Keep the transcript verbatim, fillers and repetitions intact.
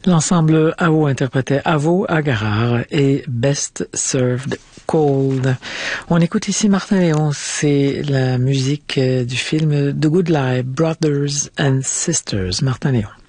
L'ensemble Avo interprétait Avo Agarar et Best Served Cold. On écoute ici Martin Léon, c'est la musique du film The Good Life, Brothers and Sisters. Martin Léon.